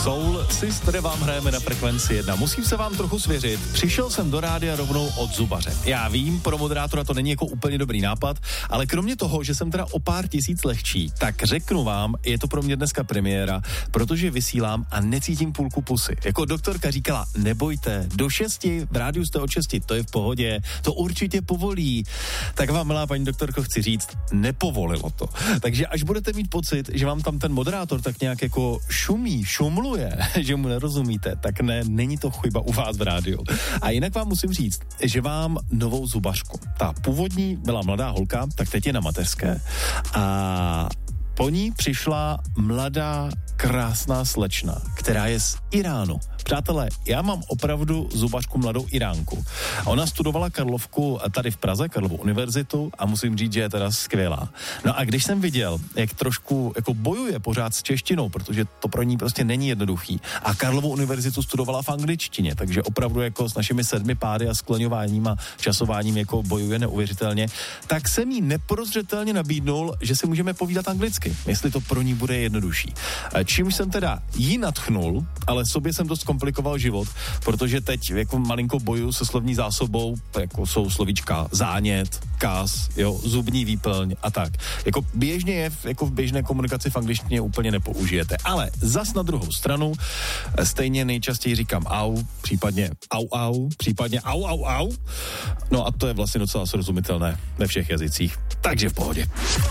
Soul Sister vám hrajeme na Frekvenci 1. Musím se vám trochu svěřit. Přišel jsem do rádia rovnou od zubaře. Já vím, pro moderátora to není jako úplně dobrý nápad, ale kromě toho, že jsem teda o pár tisíc lehčí, tak řeknu vám, je to pro mě dneska premiéra, protože vysílám a necítím půlku pusy. Jako doktorka říkala, nebojte, do 6, v rádiu jste od 6, to je v pohodě, to určitě povolí. Tak vám, milá paní doktorko, chci říct, nepovolilo to. Takže až budete mít pocit, že vám tam ten moderátor tak nějak jako šumluje, že mu nerozumíte, tak ne, není to chyba u vás v rádiu. A jinak vám musím říct, že vám novou zubařku. Ta původní byla mladá holka, tak teď je na mateřské. A po ní přišla mladá, krásná slečna, která je z Iránu. Přátelé, já mám opravdu zubařku mladou Iránku. Ona studovala Karlovku tady v Praze, Karlovu univerzitu a musím říct, že je teda skvělá. No a když jsem viděl, jak trošku jako bojuje pořád s češtinou, protože to pro ní prostě není jednoduchý. A Karlovu univerzitu studovala v angličtině, takže opravdu jako s našimi 7 pády a skloňováním a časováním jako bojuje neuvěřitelně, tak jsem jí neprozřetelně nabídnul, že si můžeme povídat anglicky, jestli to pro ní bude jednodušší. Čímž jsem teda jí nadchnul, ale sobě jsem dost komplikoval život, protože teď jako malinko bojuju se slovní zásobou, jako jsou slovíčka zánět, kas, jo, zubní výplň a tak. Jako běžně je, jako v běžné komunikaci v angličtině úplně nepoužijete. Ale zas na druhou stranu stejně nejčastěji říkám au, případně au, případně au. No a to je vlastně docela srozumitelné ve všech jazycích. Takže v pohodě.